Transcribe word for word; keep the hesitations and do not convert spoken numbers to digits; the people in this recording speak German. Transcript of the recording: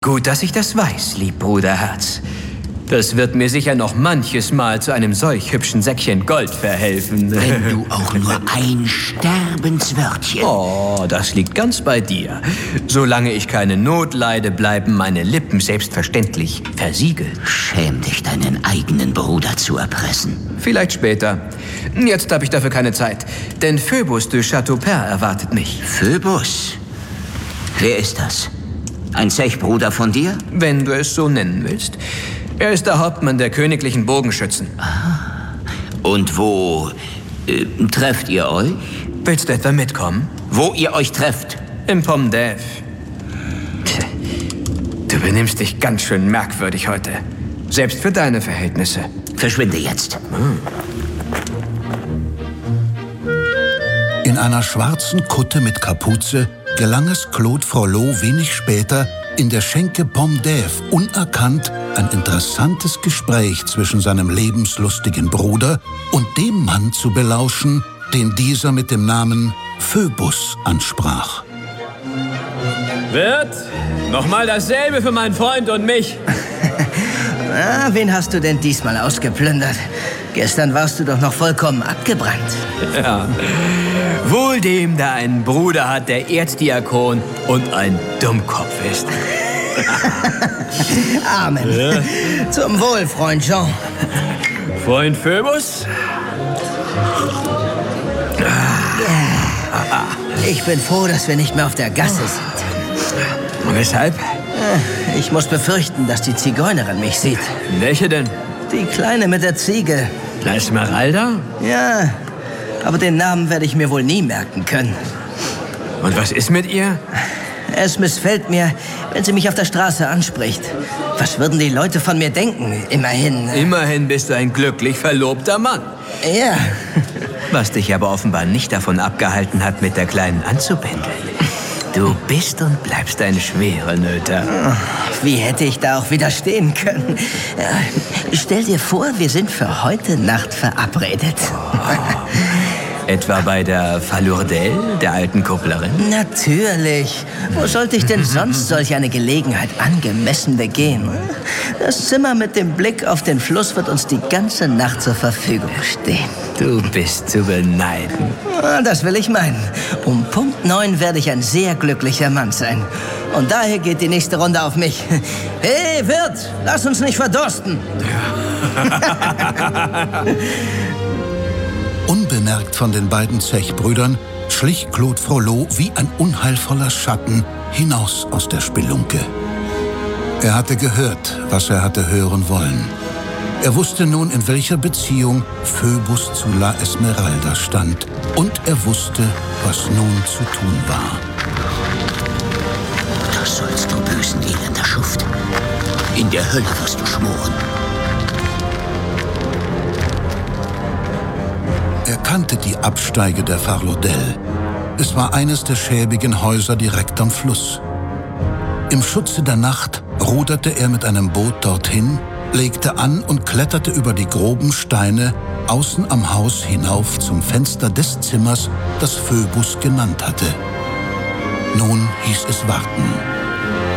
Gut, dass ich das weiß, lieb Bruderherz. Das wird mir sicher noch manches Mal zu einem solch hübschen Säckchen Gold verhelfen. Wenn du auch nur ein Sterbenswörtchen... Oh, das liegt ganz bei dir. Solange ich keine Not leide, bleiben meine Lippen selbstverständlich versiegelt. Schäm dich, deinen eigenen Bruder zu erpressen. Vielleicht später. Jetzt habe ich dafür keine Zeit, denn Phoebus de Chateaupert erwartet mich. Phoebus? Wer ist das? Ein Zechbruder von dir? Wenn du es so nennen willst. Er ist der Hauptmann der königlichen Bogenschützen. Ah. Und wo äh, trefft ihr euch? Willst du etwa mitkommen? Wo ihr euch trefft? Im Pom d'Ève. Du benimmst dich ganz schön merkwürdig heute. Selbst für deine Verhältnisse. Verschwinde jetzt. Hm. In einer schwarzen Kutte mit Kapuze gelang es Claude Frollo wenig später, in der Schenke Pom d'Ève unerkannt ein interessantes Gespräch zwischen seinem lebenslustigen Bruder und dem Mann zu belauschen, den dieser mit dem Namen Phoebus ansprach. Wirt, nochmal dasselbe für meinen Freund und mich. Na, wen hast du denn diesmal ausgeplündert? Gestern warst du doch noch vollkommen abgebrannt. Ja. Wohl dem, der einen Bruder hat, der Erzdiakon und ein Dummkopf ist. Amen. Ja. Zum Wohl, Freund Jean. Freund Phoebus? Ja. Ich bin froh, dass wir nicht mehr auf der Gasse sind. Und weshalb? Ich muss befürchten, dass die Zigeunerin mich sieht. Welche denn? Die Kleine mit der Ziege. La Esmeralda? Ja, aber den Namen werde ich mir wohl nie merken können. Und was ist mit ihr? Es missfällt mir, wenn sie mich auf der Straße anspricht. Was würden die Leute von mir denken? Immerhin... Immerhin bist du ein glücklich verlobter Mann. Ja. Was dich aber offenbar nicht davon abgehalten hat, mit der Kleinen anzupendeln. Du bist und bleibst ein Schwerenöter. Wie hätte ich da auch widerstehen können? Stell dir vor, wir sind für heute Nacht verabredet. Oh. Etwa bei der Falourdel, der alten Kupplerin? Natürlich. Wo sollte ich denn sonst solch eine Gelegenheit angemessen begehen? Das Zimmer mit dem Blick auf den Fluss wird uns die ganze Nacht zur Verfügung stehen. Du bist zu beneiden. Das will ich meinen. Um Punkt neun werde ich ein sehr glücklicher Mann sein. Und daher geht die nächste Runde auf mich. Hey, Wirt, lass uns nicht verdursten. Ja. Unbemerkt von den beiden Zechbrüdern schlich Claude Frollo wie ein unheilvoller Schatten hinaus aus der Spelunke. Er hatte gehört, was er hatte hören wollen. Er wusste nun, in welcher Beziehung Phoebus zu La Esmeralda stand. Und er wusste, was nun zu tun war. Das sollst du büßen, elender Schuft. In der Hölle wirst du schmoren. Er kannte die Absteige der Falourdel. Es war eines der schäbigen Häuser direkt am Fluss. Im Schutze der Nacht ruderte er mit einem Boot dorthin, legte an und kletterte über die groben Steine außen am Haus hinauf zum Fenster des Zimmers, das Phoebus genannt hatte. Nun hieß es warten.